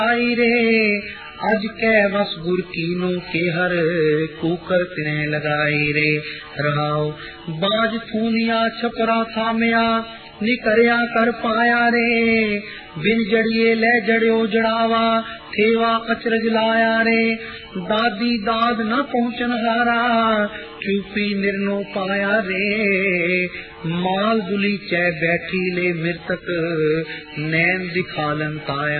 आई रे अज के बस गुर कीनो के हर कुकर तिने लगाई रे। रहाओ बाज थूनिया छपरा थामया निकरिया कर पाया रे। बिन जड़िए ले जड़ियो जड़ावा थेवा अचरज लाया रे। दादी दाद न पहुँचन हारा चुपी निर्नो पाया रे। माल दुली चे बैठी ले मृतक नैन दिखालन ताया